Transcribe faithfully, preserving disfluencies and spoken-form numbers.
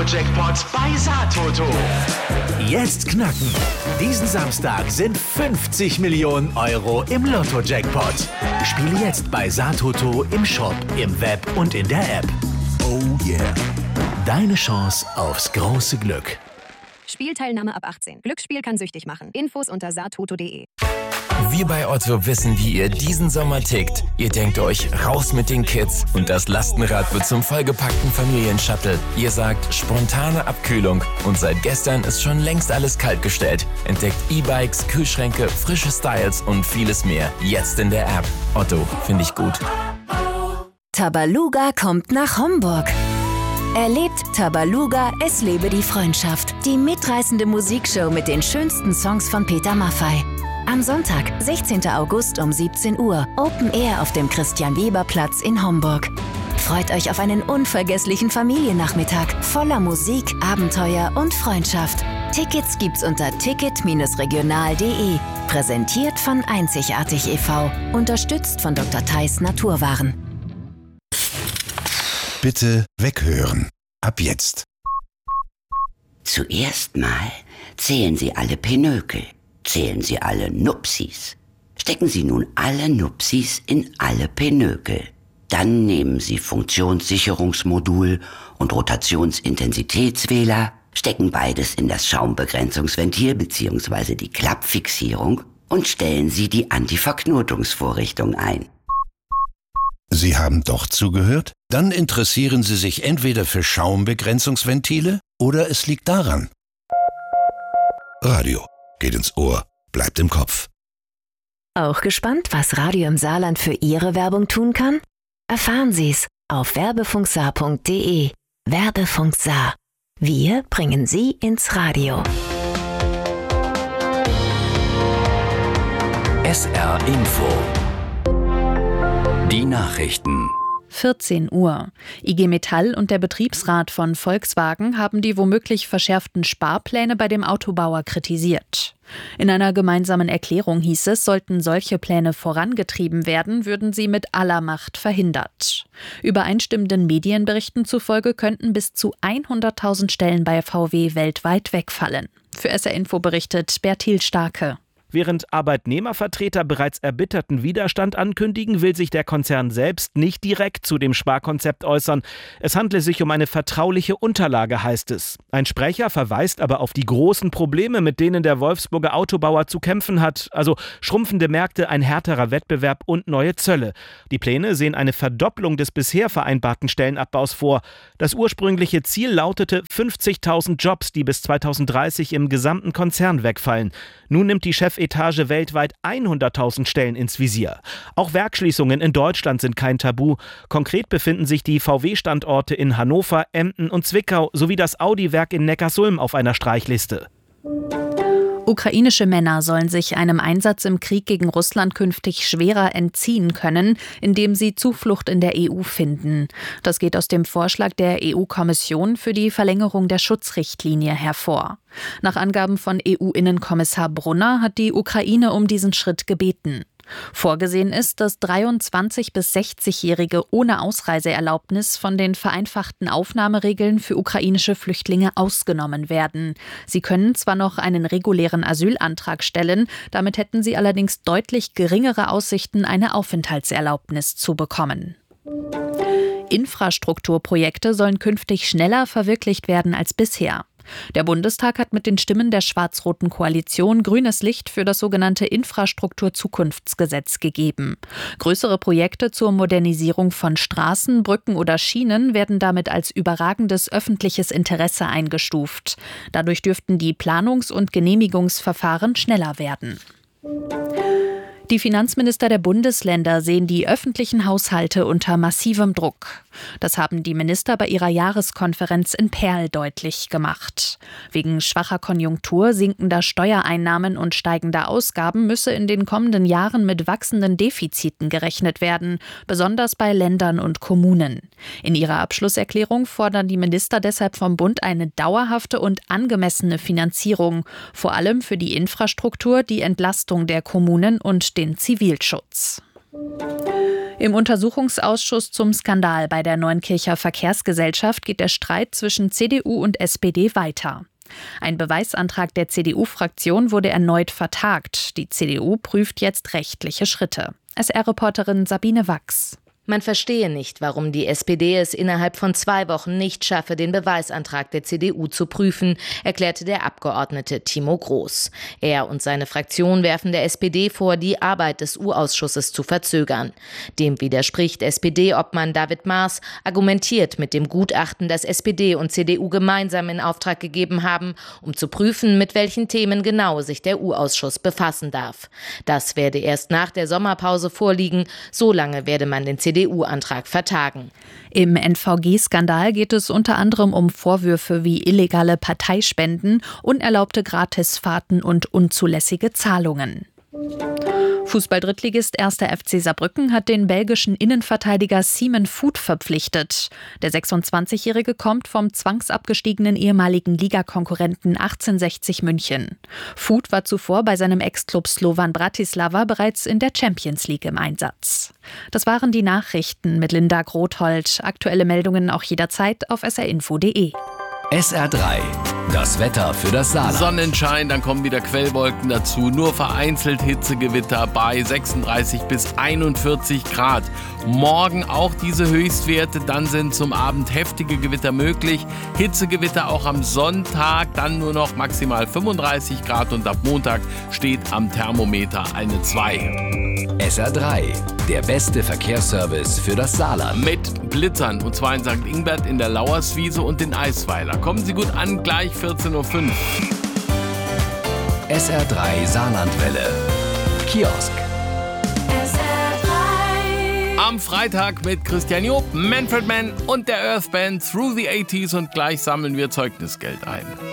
Lotto-Jackpot bei Satoto. Jetzt knacken. Diesen Samstag sind fünfzig Millionen Euro im Lotto-Jackpot. Spiele jetzt bei Satoto im Shop, im Web und in der App. Oh yeah. Deine Chance aufs große Glück. Spielteilnahme ab achtzehn. Glücksspiel kann süchtig machen. Infos unter satoto punkt de. Wir bei Otto wissen, wie ihr diesen Sommer tickt. Ihr denkt euch, raus mit den Kids und das Lastenrad wird zum vollgepackten Familienshuttle. Ihr sagt, spontane Abkühlung und seit gestern ist schon längst alles kaltgestellt. Entdeckt E-Bikes, Kühlschränke, frische Styles und vieles mehr. Jetzt in der App. Otto, finde ich gut. Tabaluga kommt nach Homburg. Erlebt Tabaluga, es lebe die Freundschaft. Die mitreißende Musikshow mit den schönsten Songs von Peter Maffay. Am Sonntag, sechzehnten August um siebzehn Uhr, Open Air auf dem Christian-Weber-Platz in Homburg. Freut euch auf einen unvergesslichen Familiennachmittag voller Musik, Abenteuer und Freundschaft. Tickets gibt's unter ticket Bindestrich regional punkt de. Präsentiert von Einzigartig e V Unterstützt von Doktor Theis Naturwaren. Bitte weghören. Ab jetzt. Zuerst mal zählen Sie alle Pinökel. Zählen Sie alle Nupsis. Stecken Sie nun alle Nupsis in alle Pinökel. Dann nehmen Sie Funktionssicherungsmodul und Rotationsintensitätswähler, stecken beides in das Schaumbegrenzungsventil bzw. die Klappfixierung und stellen Sie die Antiverknotungsvorrichtung ein. Sie haben doch zugehört? Dann interessieren Sie sich entweder für Schaumbegrenzungsventile oder es liegt daran. Radio. Geht ins Ohr, bleibt im Kopf. Auch gespannt, was Radio im Saarland für Ihre Werbung tun kann? Erfahren Sie's auf werbefunksaar punkt de. Werbefunk Saar. Wir bringen Sie ins Radio. S R Info. Die Nachrichten. vierzehn Uhr. I G Metall und der Betriebsrat von Volkswagen haben die womöglich verschärften Sparpläne bei dem Autobauer kritisiert. In einer gemeinsamen Erklärung hieß es, sollten solche Pläne vorangetrieben werden, würden sie mit aller Macht verhindert. Übereinstimmenden Medienberichten zufolge könnten bis zu hunderttausend Stellen bei V W weltweit wegfallen. Für S R Info berichtet Bertil Starke. Während Arbeitnehmervertreter bereits erbitterten Widerstand ankündigen, will sich der Konzern selbst nicht direkt zu dem Sparkonzept äußern. Es handle sich um eine vertrauliche Unterlage, heißt es. Ein Sprecher verweist aber auf die großen Probleme, mit denen der Wolfsburger Autobauer zu kämpfen hat. Also schrumpfende Märkte, ein härterer Wettbewerb und neue Zölle. Die Pläne sehen eine Verdopplung des bisher vereinbarten Stellenabbaus vor. Das ursprüngliche Ziel lautete fünfzigtausend Jobs, die bis zweitausenddreißig im gesamten Konzern wegfallen. Nun nimmt die Chefetage weltweit hunderttausend Stellen ins Visier. Auch Werksschließungen in Deutschland sind kein Tabu. Konkret befinden sich die V W-Standorte in Hannover, Emden und Zwickau sowie das Audi-Werk in Neckarsulm auf einer Streichliste. Ukrainische Männer sollen sich einem Einsatz im Krieg gegen Russland künftig schwerer entziehen können, indem sie Zuflucht in der E U finden. Das geht aus dem Vorschlag der E U-Kommission für die Verlängerung der Schutzrichtlinie hervor. Nach Angaben von E U-Innenkommissar Brunner hat die Ukraine um diesen Schritt gebeten. Vorgesehen ist, dass dreiundzwanzig- bis sechzigjährige ohne Ausreiseerlaubnis von den vereinfachten Aufnahmeregeln für ukrainische Flüchtlinge ausgenommen werden. Sie können zwar noch einen regulären Asylantrag stellen, damit hätten sie allerdings deutlich geringere Aussichten, eine Aufenthaltserlaubnis zu bekommen. Infrastrukturprojekte sollen künftig schneller verwirklicht werden als bisher. Der Bundestag hat mit den Stimmen der schwarz-roten Koalition grünes Licht für das sogenannte Infrastrukturzukunftsgesetz gegeben. Größere Projekte zur Modernisierung von Straßen, Brücken oder Schienen werden damit als überragendes öffentliches Interesse eingestuft. Dadurch dürften die Planungs- und Genehmigungsverfahren schneller werden. Die Finanzminister der Bundesländer sehen die öffentlichen Haushalte unter massivem Druck. Das haben die Minister bei ihrer Jahreskonferenz in Perl deutlich gemacht. Wegen schwacher Konjunktur, sinkender Steuereinnahmen und steigender Ausgaben müsse in den kommenden Jahren mit wachsenden Defiziten gerechnet werden, besonders bei Ländern und Kommunen. In ihrer Abschlusserklärung fordern die Minister deshalb vom Bund eine dauerhafte und angemessene Finanzierung, vor allem für die Infrastruktur, die Entlastung der Kommunen und den Zivilschutz. Im Untersuchungsausschuss zum Skandal bei der Neunkircher Verkehrsgesellschaft geht der Streit zwischen C D U und S P D weiter. Ein Beweisantrag der C D U-Fraktion wurde erneut vertagt. Die C D U prüft jetzt rechtliche Schritte. S R-Reporterin Sabine Wachs. Man verstehe nicht, warum die S P D es innerhalb von zwei Wochen nicht schaffe, den Beweisantrag der C D U zu prüfen, erklärte der Abgeordnete Timo Groß. Er und seine Fraktion werfen der S P D vor, die Arbeit des U-Ausschusses zu verzögern. Dem widerspricht S P D-Obmann David Maas, argumentiert mit dem Gutachten, das S P D und C D U gemeinsam in Auftrag gegeben haben, um zu prüfen, mit welchen Themen genau sich der U-Ausschuss befassen darf. Das werde erst nach der Sommerpause vorliegen, so lange werde man den C D U-Antrag vertagen. Im N V G-Skandal geht es unter anderem um Vorwürfe wie illegale Parteispenden, unerlaubte Gratisfahrten und unzulässige Zahlungen. Fußball-Drittligist erster F C Saarbrücken hat den belgischen Innenverteidiger Simon Voet verpflichtet. Der sechsundzwanzigjährige kommt vom zwangsabgestiegenen ehemaligen Ligakonkurrenten achtzehnhundertsechzig München. Voet war zuvor bei seinem Ex-Club Slovan Bratislava bereits in der Champions League im Einsatz. Das waren die Nachrichten mit Linda Grothold. Aktuelle Meldungen auch jederzeit auf s r info punkt d e. S R drei, das Wetter für das Saarland. Sonnenschein, dann kommen wieder Quellwolken dazu. Nur vereinzelt Hitzegewitter bei sechsunddreißig bis einundvierzig Grad. Morgen auch diese Höchstwerte, dann sind zum Abend heftige Gewitter möglich. Hitzegewitter auch am Sonntag, dann nur noch maximal fünfunddreißig Grad und ab Montag steht am Thermometer eine zwei. S R drei, der beste Verkehrsservice für das Saarland. Mit Blitzern, und zwar in Sankt Ingbert, in der Lauerswiese und in Eisweiler. Kommen Sie gut an, gleich vierzehn Uhr fünf. S R drei Saarlandwelle. Kiosk. S R drei. Am Freitag mit Christian Job, Manfred Mann und der Earth Band Through the achtziger und gleich sammeln wir Zeugnisgeld ein.